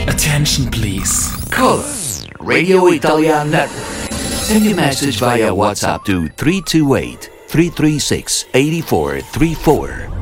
Attention please. Call us, Radio Italia Network. Send your message via WhatsApp to 328-336-8434